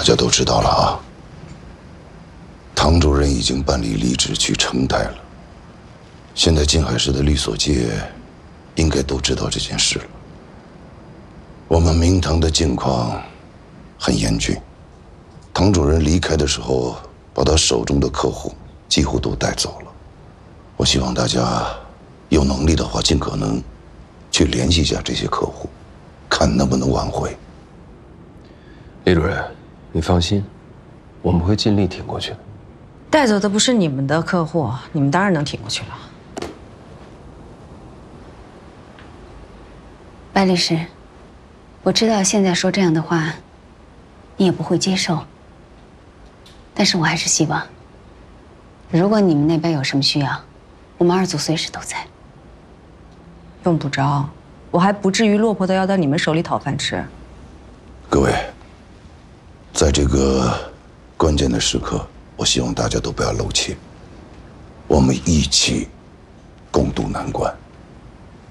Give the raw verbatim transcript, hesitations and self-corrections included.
家都知道了啊。唐主任已经办理离职去承代了。现在静海市的律所界应该都知道这件事了。我们明堂的境况很严峻，唐主任离开的时候，把他手中的客户几乎都带走了。我希望大家有能力的话，尽可能去联系一下这些客户，看能不能挽回。 李主任，你放心，我们会尽力挺过去的。 带走的不是你们的客户，你们当然能挺过去了。 白律师，我知道现在说这样的话，你也不会接受。但是我还是希望，如果你们那边有什么需要，我们二组随时都在。 用不着，我还不至于落魄的要到你们手里讨饭吃。 各位，在这个关键的时刻，我希望大家都不要露怯，我们一起共度难关。